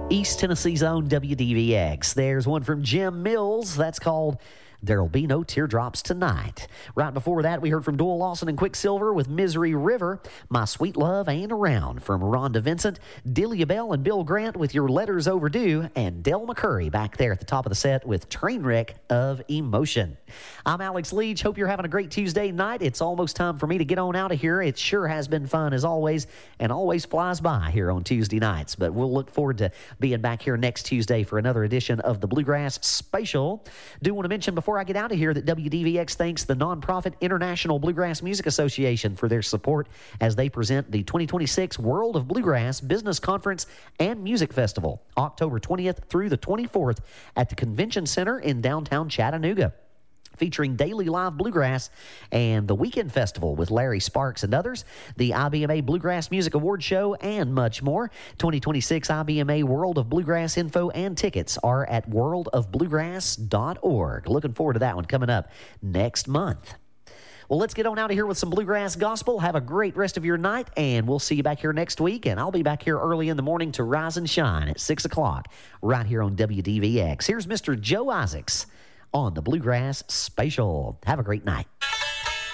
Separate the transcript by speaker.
Speaker 1: East Tennessee's own WDVX. There's one from Jim Mills. That's called There'll Be No Teardrops Tonight. Right before that, we heard from Doyle Lawson and Quicksilver with Misery River. My Sweet Love Ain't Around from Rhonda Vincent. Delia Bell and Bill Grant with Your Letters Overdue. And Del McCurry back there at the top of the set with Trainwreck of Emotion. I'm Alex Leach. Hope you're having a great Tuesday night. It's almost time for me to get on out of here. It sure has been fun as always, and always flies by here on Tuesday nights. But we'll look forward to being back here next Tuesday for another edition of the Bluegrass Spatial. Do want to mention before I get out of here that WDVX thanks the nonprofit International Bluegrass Music Association for their support as they present the 2026 World of Bluegrass Business Conference and Music Festival, October 20th through the 24th at the Convention Center in downtown Chattanooga, featuring daily live bluegrass and the Weekend Festival with Larry Sparks and others, the IBMA Bluegrass Music Award Show, and much more. 2026 IBMA World of Bluegrass info and tickets are at worldofbluegrass.org. Looking forward to that one coming up next month. Well, let's get on out of here with some bluegrass gospel. Have a great rest of your night, and we'll see you back here next week. And I'll be back here early in the morning to rise and shine at 6 o'clock right here on WDVX. Here's Mr. Joe Isaacs on the Bluegrass Spatial. Have a great night.